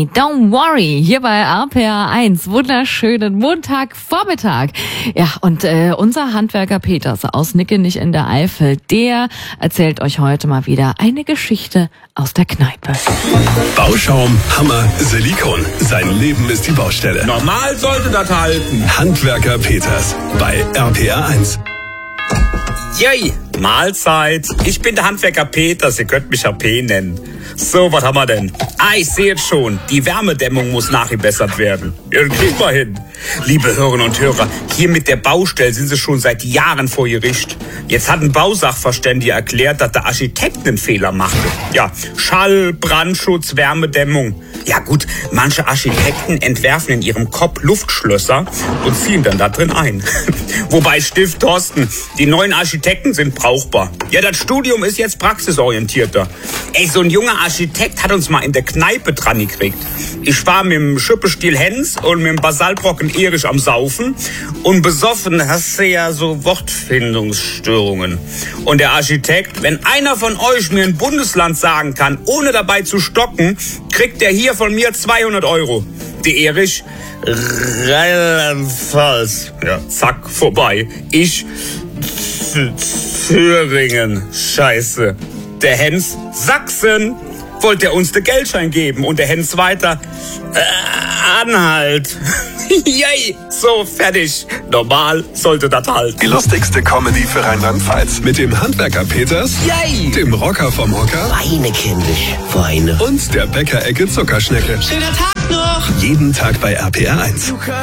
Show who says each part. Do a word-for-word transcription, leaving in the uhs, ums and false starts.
Speaker 1: Johnny, don't worry, hier bei R P R eins. Wunderschönen Montagvormittag. Ja, und äh, unser Handwerker Peters aus Nickenich in der Eifel, der erzählt euch heute mal wieder eine Geschichte aus der Kneipe.
Speaker 2: Bauschaum, Hammer, Silikon. Sein Leben ist die Baustelle.
Speaker 3: Normal sollte das halten.
Speaker 2: Handwerker Peters bei R P R eins.
Speaker 3: Jei, Mahlzeit. Ich bin der Handwerker Peters, ihr könnt mich H P nennen. So, was haben wir denn? Ah, ich sehe jetzt schon, die Wärmedämmung muss nachgebessert werden. Ja, das kriegen wir hin. Liebe Hörerinnen und Hörer, hier mit der Baustelle sind sie schon seit Jahren vor Gericht. Jetzt hat ein Bausachverständiger erklärt, dass der Architekt einen Fehler machte. Ja, Schall, Brandschutz, Wärmedämmung. Ja gut, manche Architekten entwerfen in ihrem Kopf Luftschlösser und ziehen dann da drin ein. Wobei, Stift Thorsten, die neuen Architekten sind brauchbar. Ja, das Studium ist jetzt praxisorientierter. Ey, so ein junger Architekt hat uns mal in der Kneipe dran gekriegt. Ich war mit dem Schüppestiel Hens und mit dem Basaltbrocken Erich am Saufen und besoffen hast du ja so Wortfindungsstörungen. Und der Architekt, wenn einer von euch mir ein Bundesland sagen kann, ohne dabei zu stocken, kriegt der hier von mir zweihundert Euro. Die Erich, Rheinland-Pfalz. Ja, zack, vorbei. Ich, Thüringen. Scheiße. Der Hens, Sachsen. Wollte er uns den Geldschein geben. Und der Hens weiter, äh, Anhalt. Yay, so, fertig. Normal sollte das halten.
Speaker 2: Die lustigste Comedy für Rheinland-Pfalz. Mit dem Handwerker Peters,
Speaker 3: Yay.
Speaker 2: Dem Rocker vom Hocker
Speaker 4: Weine kindisch, Weine.
Speaker 2: und der Bäckerecke Zuckerschnecke.
Speaker 4: Schöner Tag noch!
Speaker 2: Jeden Tag bei R P R eins.